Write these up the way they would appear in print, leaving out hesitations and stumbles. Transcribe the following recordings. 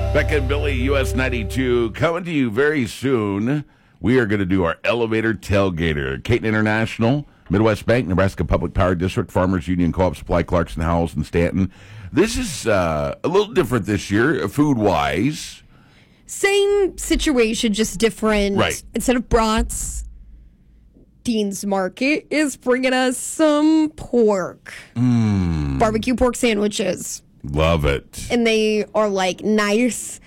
Becca and Billy, US 92, coming to you very soon. We are going to do our elevator tailgater. Caton International, Midwest Bank, Nebraska Public Power District, Farmers Union Co-op Supply, Clarkson, Howells, and Stanton. This is a little different this year, food-wise. Same situation, just different. Right. Instead of brats, Dean's Market is bringing us some pork. Barbecue pork sandwiches. Love it. And they are like nice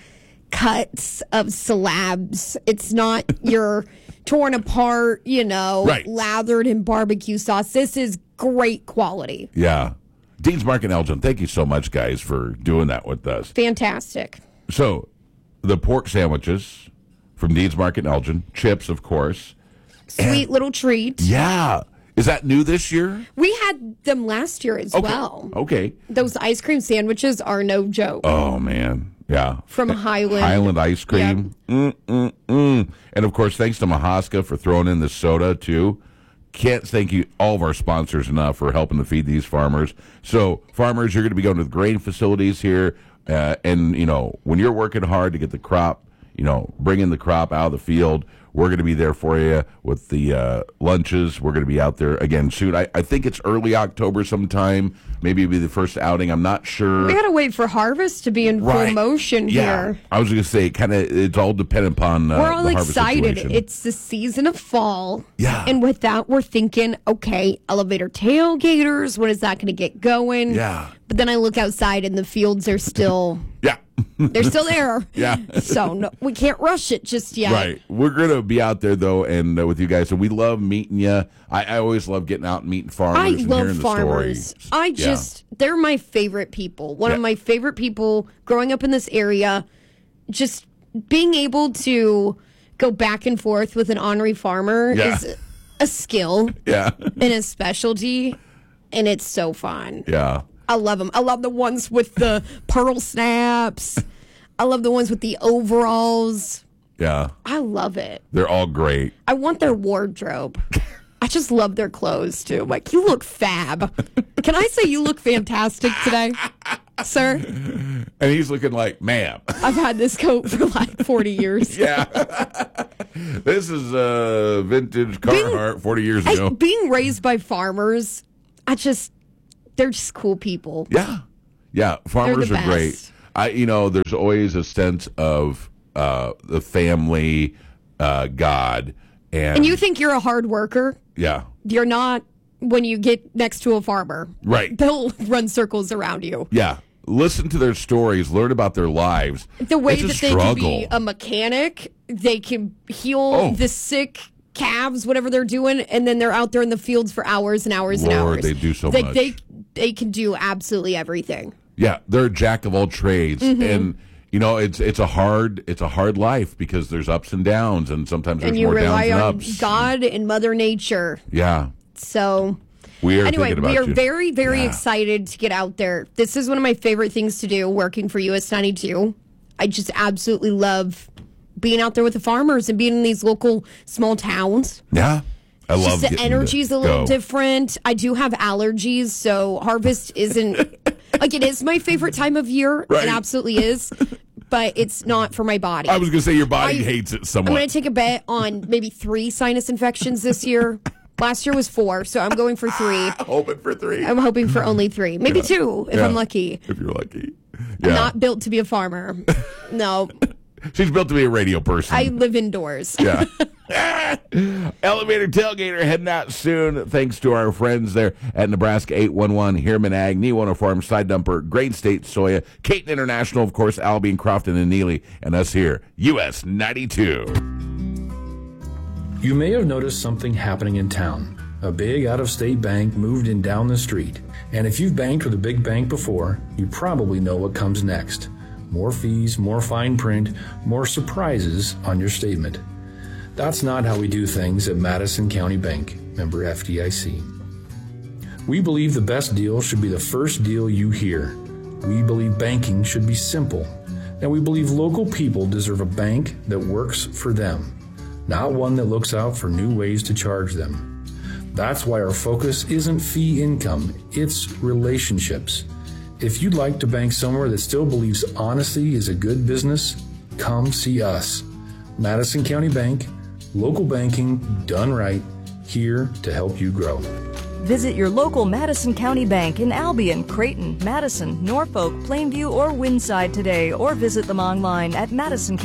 cuts of slabs. It's not your torn apart, Right. lathered in barbecue sauce. This is great quality. Yeah. Dean's Market and Elgin, thank you so much, guys, for doing that with us. Fantastic. So, the pork sandwiches from Dean's Market and Elgin, chips, of course. Sweet little treat. Yeah. Is that new this year? We had them last year as well. Okay. Those ice cream sandwiches are no joke. Oh, man. Yeah. From Highland. Highland ice cream. Yep. And, of course, thanks to Mahaska for throwing in the soda, too. Can't thank you, all of our sponsors, enough for helping to feed these farmers. So, farmers, you're going to be going to the grain facilities here. And, when you're working hard to get the crop, bringing the crop out of the field, we're going to be there for you with the lunches. We're going to be out there again soon. I think it's early October sometime. Maybe it'll be the first outing. I'm not sure. We got to wait for harvest to be in full motion here. I was going to say, it's all dependent upon we're all the harvest excited. situation. It's the season of fall. Yeah. And with that, we're thinking, okay, elevator tailgaters, when is that going to get going? Yeah. But then I look outside and the fields are still... Yeah. They're still there. Yeah. So no, we can't rush it just yet. Right. We're going to be out there, though, and with you guys. So we love meeting you. I always love getting out and meeting farmers I and love hearing farmers. the stories. They're my favorite people. One of my favorite people growing up in this area. Just being able to go back and forth with an ornery farmer is a skill and a specialty, and it's so fun. Yeah. I love them. I love the ones with the pearl snaps. I love the ones with the overalls. Yeah. I love it. They're all great. I want their wardrobe. I just love their clothes, too. Like, you look fab. Can I say you look fantastic today, sir? And he's looking like, ma'am. I've had this coat for like 40 years. Yeah. This is a vintage Carhartt 40 years ago. Being raised by farmers, they're just cool people. Yeah. Yeah. Farmers They're are the great. best. There's always a sense of the family, God. And you think you're a hard worker? Yeah. You're not when you get next to a farmer. Right. They'll run circles around you. Yeah. Listen to their stories. Learn about their lives. The way It's a that they can struggle. be a mechanic, they can heal the sick calves, whatever they're doing, and then they're out there in the fields for hours and hours and Lord, hours. they do so much. They can do absolutely everything. Yeah, they're a jack of all trades, Mm-hmm. and it's a hard life because there's ups and downs, and sometimes there's And you more downs rely and on ups. God and Mother Nature. Yeah, So we are anyway, thinking about we are you. very, very excited to get out there. This is one of my favorite things to do, working for US 92. I just absolutely love being out there with the farmers and being in these local small towns. Yeah, I love Just the getting energy's to a little go. different. I do have allergies, so harvest isn't like it is my favorite time of year. Right. It absolutely is, but it's not for my body. I was going to say your body hates it I'm somewhat. going to take a bet on maybe 3 sinus infections this year. Last year was 4, so I'm going for 3. Hoping for 3. I'm hoping for only 3, maybe 2 if I'm lucky. If you're lucky. I'm Yeah. not built to be a farmer. No, She's built to be a radio person. I live indoors. Yeah. Elevator tailgater heading out soon. Thanks to our friends there at Nebraska 811, Heerman Ag, Newano Farm, Side Dumper, Grain State Soya, Caton International, of course, Albion, Crofton, and Neely, and us here, US 92. You may have noticed something happening in town. A big out-of-state bank moved in down the street. And if you've banked with a big bank before, you probably know what comes next. More fees, more fine print, more surprises on your statement. That's not how we do things at Madison County Bank, member FDIC. We believe the best deal should be the first deal you hear. We believe banking should be simple. And we believe local people deserve a bank that works for them, not one that looks out for new ways to charge them. That's why our focus isn't fee income, it's relationships. If you'd like to bank somewhere that still believes honesty is a good business, come see us. Madison County Bank, local banking done right, here to help you grow. Visit your local Madison County Bank in Albion, Creighton, Madison, Norfolk, Plainview, or Windside today, or visit them online at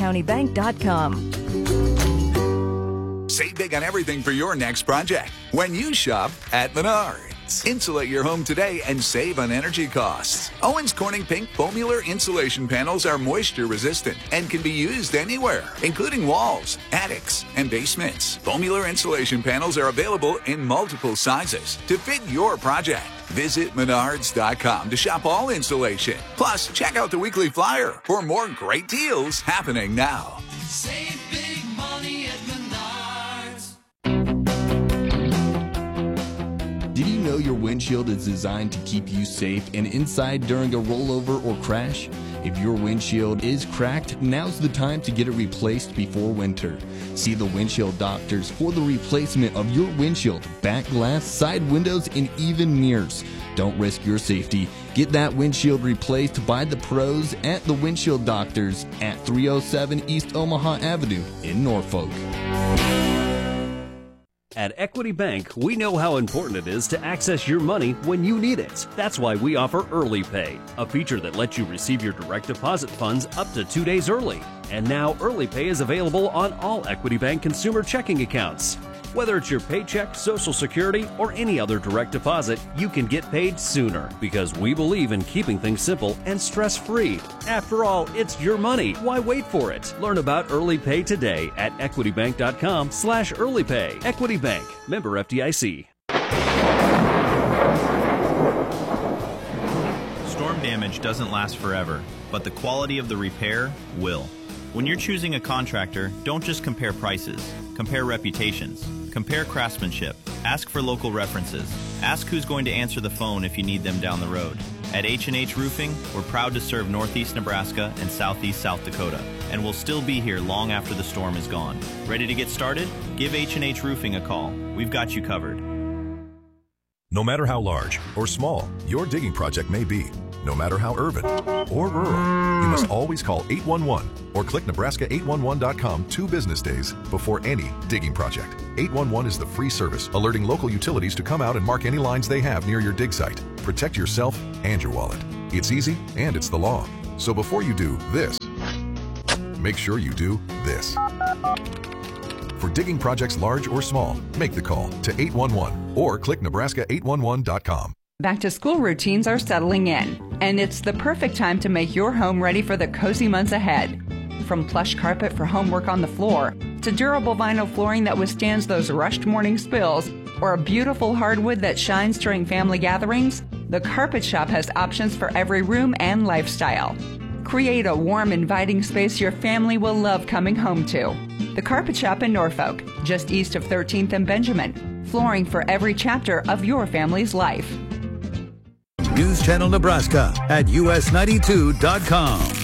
madisoncountybank.com. Save big on everything for your next project when you shop at Menards. Insulate your home today and save on energy costs. Owens Corning Pink Foamular insulation panels are moisture resistant and can be used anywhere, including walls, attics, and basements. Foamular insulation panels are available in multiple sizes to fit your project. Visit Menards.com to shop all insulation. Plus, check out the weekly flyer for more great deals happening now. Save big money at Menards. Did you know your windshield is designed to keep you safe and inside during a rollover or crash? If your windshield is cracked, now's the time to get it replaced before winter. See the windshield doctors for the replacement of your windshield, back glass, side windows, and even mirrors. Don't risk your safety. Get that windshield replaced by the pros at the Windshield Doctors at 307 East Omaha Avenue in Norfolk. At Equity Bank, we know how important it is to access your money when you need it. That's why we offer Early Pay, a feature that lets you receive your direct deposit funds up to 2 days early. And now Early Pay is available on all Equity Bank consumer checking accounts. Whether it's your paycheck, Social Security, or any other direct deposit, you can get paid sooner because we believe in keeping things simple and stress-free. After all, it's your money. Why wait for it? Learn about Early Pay today at equitybank.com/earlypay. Equity Bank, member FDIC. Storm damage doesn't last forever, but the quality of the repair will. When you're choosing a contractor, don't just compare prices. Compare reputations. Compare craftsmanship. Ask for local references. Ask who's going to answer the phone if you need them down the road. At H&H Roofing, we're proud to serve Northeast Nebraska and Southeast South Dakota, and we'll still be here long after the storm is gone. Ready to get started? Give H&H Roofing a call. We've got you covered. No matter how large or small your digging project may be, no matter how urban or rural, you must always call 811 or click Nebraska811.com 2 business days before any digging project. 811 is the free service alerting local utilities to come out and mark any lines they have near your dig site. Protect yourself and your wallet. It's easy and it's the law. So before you do this, make sure you do this. For digging projects large or small, make the call to 811 or click Nebraska811.com. Back to school routines are settling in, and it's the perfect time to make your home ready for the cozy months ahead. From plush carpet for homework on the floor, to durable vinyl flooring that withstands those rushed morning spills, or a beautiful hardwood that shines during family gatherings, the Carpet Shop has options for every room and lifestyle. Create a warm, inviting space your family will love coming home to. The Carpet Shop in Norfolk, just east of 13th and Benjamin. Flooring for every chapter of your family's life. News Channel Nebraska at us92.com.